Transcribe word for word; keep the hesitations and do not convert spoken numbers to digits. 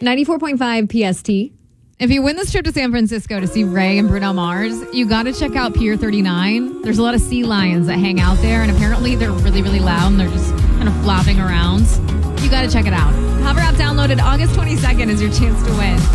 ninety-four point five P S T. If you win this trip to San Francisco to see Ray and Bruno Mars, you got to check out Pier thirty-nine. There's a lot of sea lions that hang out there, and apparently they're really, really loud, and they're just kind of flopping around. You got to check it out. Hover app downloaded August twenty-second is your chance to win.